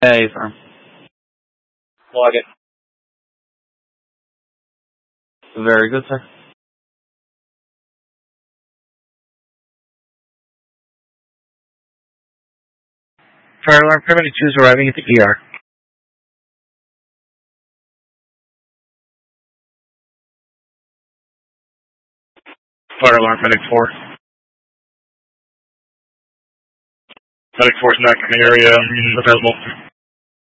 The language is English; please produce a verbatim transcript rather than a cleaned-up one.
A firm. Log it. Very good, sir. Fire alarm paramedic two is arriving at the E R. Fire alarm medic four. Medic four is not in the area, available.